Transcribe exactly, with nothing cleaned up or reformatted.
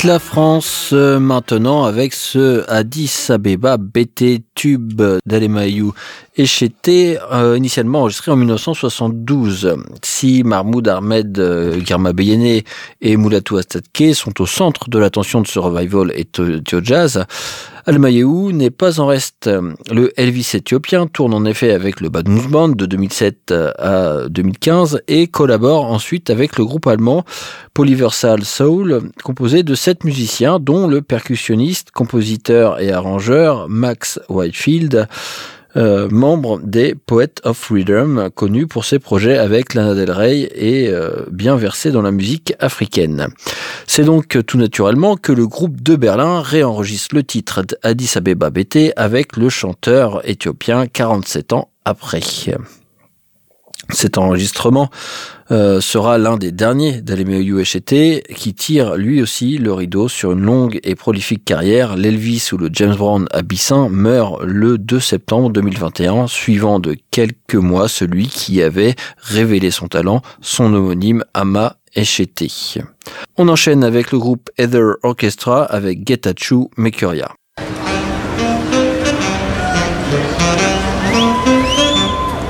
La France euh, maintenant avec ce Addis Abeba B T tube d'Alemayehu Eshete, euh, initialement enregistré en dix-neuf cent soixante-douze. Si Mahmoud Ahmed euh, Girma Beyene et Mulatu Astatke sont au centre de l'attention de ce revival Ethio Jazz, Alemayehu n'est pas en reste. Le Elvis éthiopien tourne en effet avec le Bad Moves Band de deux mille sept à deux mille quinze et collabore ensuite avec le groupe allemand Polyversal Soul, composé de sept musiciens, dont le percussionniste, compositeur et arrangeur Max Whitefield, euh, membre des Poets of Rhythm, connu pour ses projets avec Lana Del Rey et euh, bien versé dans la musique africaine. C'est donc tout naturellement que le groupe de Berlin réenregistre le titre d'Addis Abeba B T avec le chanteur éthiopien quarante-sept ans après. Cet enregistrement euh, sera l'un des derniers d'Alemayehu Eshete, qui tire lui aussi le rideau sur une longue et prolifique carrière. L'Elvis ou le James Brown abyssin meurt le deux septembre deux mille vingt et un, suivant de quelques mois celui qui avait révélé son talent, son homonyme Ama Eshete. On enchaîne avec le groupe Heather Orchestra avec Getachew Mekeria.